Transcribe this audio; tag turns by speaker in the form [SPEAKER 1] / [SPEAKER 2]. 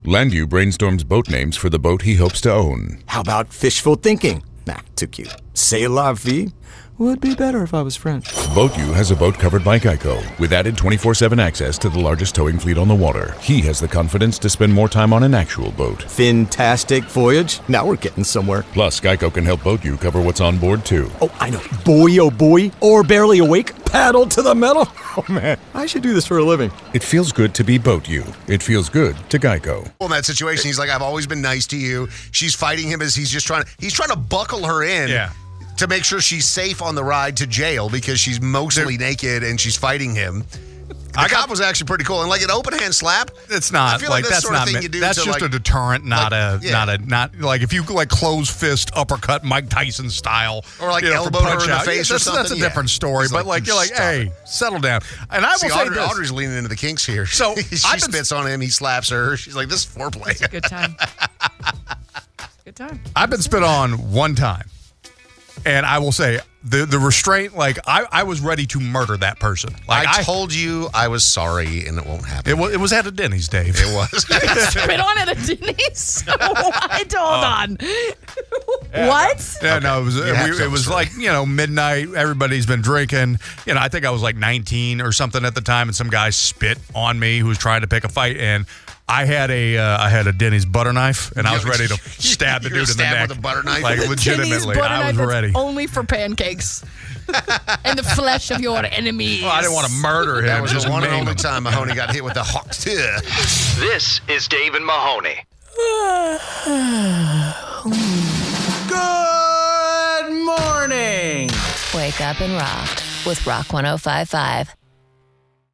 [SPEAKER 1] Landau brainstorms boat names for the boat he hopes to own.
[SPEAKER 2] How about fishful thinking? Nah, too cute. C'est la vie? Would be better if I was French.
[SPEAKER 1] BoatU has a boat covered by Geico, with added 24/7 access to the largest towing fleet on the water. He has the confidence to spend more time on an actual boat.
[SPEAKER 2] Fantastic voyage. Now we're getting somewhere.
[SPEAKER 1] Plus, Geico can help BoatU cover what's on board, too.
[SPEAKER 2] Oh, I know. Boy, oh boy. Or barely awake. Paddle to the metal. Oh, man. I should do this for a living.
[SPEAKER 1] It feels good to be BoatU. It feels good to Geico.
[SPEAKER 3] In that situation, he's like, I've always been nice to you. She's fighting him as he's trying to buckle her in.
[SPEAKER 4] Yeah.
[SPEAKER 3] To make sure she's safe on the ride to jail because she's mostly naked and she's fighting him. The cop was actually pretty cool, and like an open hand slap.
[SPEAKER 4] It's not
[SPEAKER 3] I feel
[SPEAKER 4] like
[SPEAKER 3] that's
[SPEAKER 4] that's not. That's just a deterrent, not like if you like close fist uppercut Mike Tyson style,
[SPEAKER 3] or like elbow her in the face or something.
[SPEAKER 4] That's a different story. But like you're like, hey, settle down. And I will say this:
[SPEAKER 3] Audrey's leaning into the kinks here.
[SPEAKER 4] So
[SPEAKER 3] she spits on him, he slaps her. She's like, this is foreplay.
[SPEAKER 5] It's a good time. Good time.
[SPEAKER 4] I've been spit on one time. And I will say, the restraint, like, I was ready to murder that person. Like
[SPEAKER 3] I told you I was sorry, and it won't happen.
[SPEAKER 4] It was at a Denny's, Dave.
[SPEAKER 3] It was.
[SPEAKER 5] Spit on at a Denny's? What? Hold on. What?
[SPEAKER 4] Yeah, no, it was like, midnight. Everybody's been drinking. I think I was like 19 or something at the time, and some guy spit on me who was trying to pick a fight, and I had a Denny's butter knife, and I was ready to stab the dude in the neck
[SPEAKER 3] with a butter knife.
[SPEAKER 4] Like legitimately, I was ready.
[SPEAKER 5] Only for pancakes and the flesh of your enemies.
[SPEAKER 4] Well, I didn't want to murder him.
[SPEAKER 3] That was just one and only time Mahoney got hit with the hawk.
[SPEAKER 6] This is Dave and Mahoney.
[SPEAKER 2] Good morning.
[SPEAKER 7] Wake up and rock with Rock 105.5.